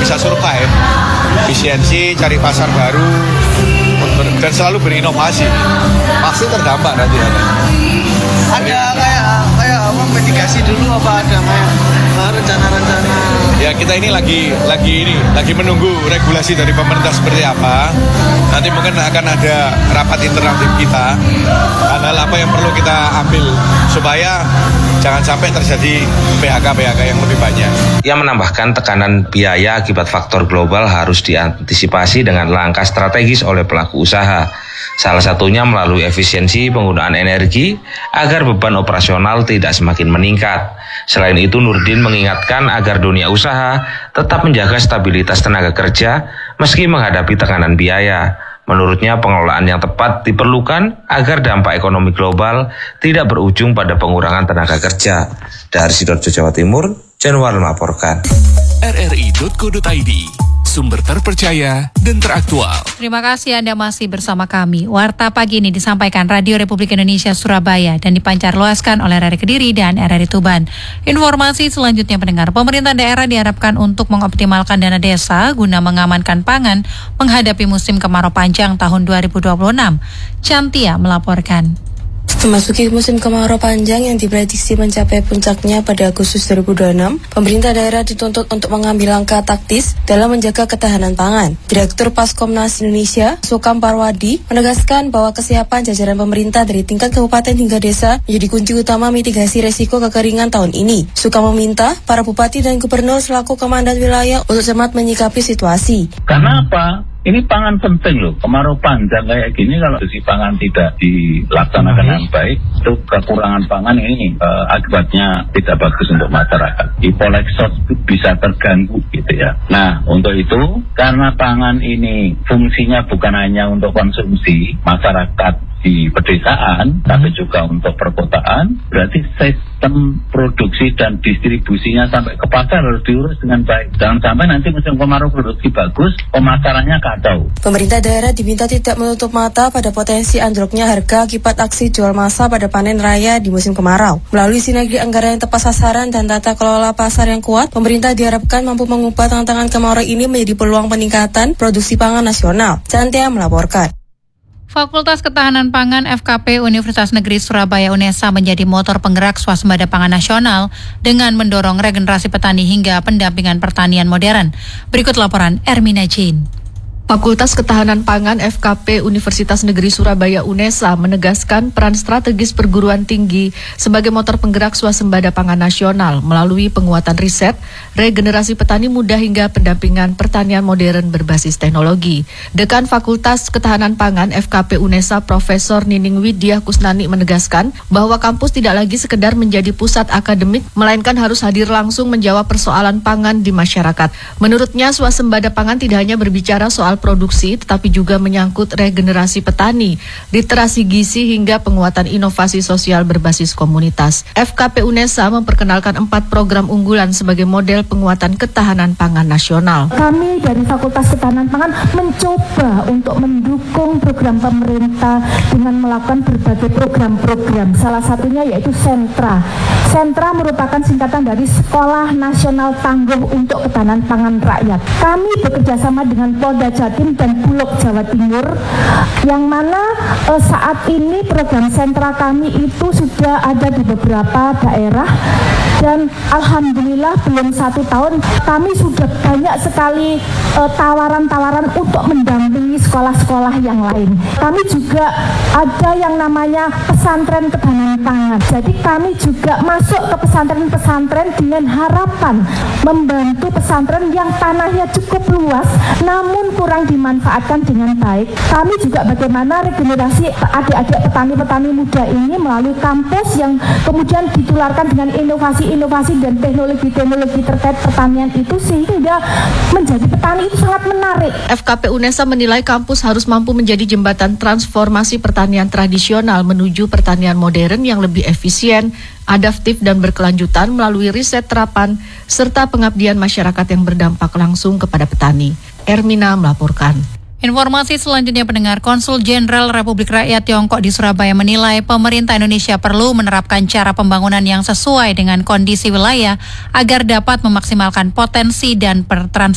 bisa survive, efisiensi, cari pasar baru, dan selalu berinovasi, pasti terdampak nanti ada kayak apa mitigasi dulu apa ada kayak rencana-rencana. Ya kita ini lagi menunggu regulasi dari pemerintah seperti apa. Nanti mungkin akan ada rapat internal tim kita. Hal-hal apa yang perlu kita ambil supaya jangan sampai terjadi PHK yang lebih banyak. Ia menambahkan tekanan biaya akibat faktor global harus diantisipasi dengan langkah strategis oleh pelaku usaha. Salah satunya melalui efisiensi penggunaan energi agar beban operasional tidak semakin meningkat. Selain itu, Nurdin mengingatkan agar dunia usaha tetap menjaga stabilitas tenaga kerja meski menghadapi tekanan biaya. Menurutnya, pengelolaan yang tepat diperlukan agar dampak ekonomi global tidak berujung pada pengurangan tenaga kerja. Dari Sidoarjo, Jawa Timur, Januar melaporkan. rri.co.id, sumber terpercaya dan teraktual. Terima kasih Anda masih bersama kami. Warta pagi ini disampaikan Radio Republik Indonesia Surabaya dan dipancarluaskan oleh RRI Kediri dan RRI Tuban. Informasi selanjutnya pendengar, pemerintah daerah diharapkan untuk mengoptimalkan dana desa guna mengamankan pangan menghadapi musim kemarau panjang tahun 2026. Cantia melaporkan. Memasuki musim kemarau panjang yang diprediksi mencapai puncaknya pada Agustus 2026, pemerintah daerah dituntut untuk mengambil langkah taktis dalam menjaga ketahanan pangan. Direktur Paskomnas Indonesia, Sukam Parwadi, menegaskan bahwa kesiapan jajaran pemerintah dari tingkat kabupaten hingga desa menjadi kunci utama mitigasi resiko kekeringan tahun ini. Sukam meminta para bupati dan gubernur selaku komandan wilayah untuk cermat menyikapi situasi. Karena apa? Ini pangan penting loh, kemarau panjang kayak gini kalau sisi pangan tidak dilaksanakan dengan baik, itu kekurangan pangan ini akibatnya tidak bagus untuk masyarakat. Hipoleksot itu bisa terganggu gitu ya. Nah untuk itu, karena pangan ini fungsinya bukan hanya untuk konsumsi masyarakat di pedesaan, tapi juga untuk perkotaan, berarti sistem produksi dan distribusinya sampai ke pasar harus diurus dengan baik. Jangan sampai nanti musim kemarau produksi bagus, pemasarannya kacau. Pemerintah daerah diminta tidak menutup mata pada potensi anjloknya harga akibat aksi jual massa pada panen raya di musim kemarau. Melalui sinergi anggaran yang tepat sasaran dan tata kelola pasar yang kuat, pemerintah diharapkan mampu mengubah tantangan kemarau ini menjadi peluang peningkatan produksi pangan nasional. Cantia melaporkan. Fakultas Ketahanan Pangan FKP Universitas Negeri Surabaya UNESA menjadi motor penggerak swasembada pangan nasional dengan mendorong regenerasi petani hingga pendampingan pertanian modern. Berikut laporan Ermina Jane. Fakultas Ketahanan Pangan FKP Universitas Negeri Surabaya UNESA menegaskan peran strategis perguruan tinggi sebagai motor penggerak swasembada pangan nasional melalui penguatan riset, regenerasi petani muda hingga pendampingan pertanian modern berbasis teknologi. Dekan Fakultas Ketahanan Pangan FKP UNESA Profesor Nining Widya Kusnani menegaskan bahwa kampus tidak lagi sekedar menjadi pusat akademik, melainkan harus hadir langsung menjawab persoalan pangan di masyarakat. Menurutnya, swasembada pangan tidak hanya berbicara soal produksi, tetapi juga menyangkut regenerasi petani, literasi gizi hingga penguatan inovasi sosial berbasis komunitas. FKP UNESA memperkenalkan 4 program unggulan sebagai model penguatan ketahanan pangan nasional. Kami dari Fakultas Ketahanan Pangan mencoba untuk mendukung program pemerintah dengan melakukan berbagai program-program. Salah satunya yaitu Sentra. Sentra merupakan singkatan dari Sekolah Nasional Tangguh untuk Ketahanan Pangan Rakyat. Kami bekerjasama dengan Polda Jatim dan Bulog Jawa Timur, yang mana saat ini program sentra kami itu sudah ada di beberapa daerah, dan alhamdulillah belum 1 tahun kami sudah banyak sekali tawaran-tawaran untuk mendampingi sekolah-sekolah yang lain. Kami juga ada yang namanya pesantren ketahanan pangan. Jadi kami juga masuk ke pesantren-pesantren dengan harapan membantu pesantren yang tanahnya cukup luas namun kurang dimanfaatkan dengan baik. Kami juga bagaimana regenerasi adik-adik petani-petani muda ini melalui kampus yang kemudian ditularkan dengan inovasi-inovasi dan teknologi-teknologi terkait pertanian itu, sehingga menjadi petani itu sangat menarik. FKP UNESA menilai kampus harus mampu menjadi jembatan transformasi pertanian tradisional menuju pertanian modern yang lebih efisien, adaptif dan berkelanjutan melalui riset terapan serta pengabdian masyarakat yang berdampak langsung kepada petani. Ermina melaporkan. Informasi selanjutnya pendengar, Konsul Jenderal Republik Rakyat Tiongkok di Surabaya menilai pemerintah Indonesia perlu menerapkan cara pembangunan yang sesuai dengan kondisi wilayah agar dapat memaksimalkan potensi dan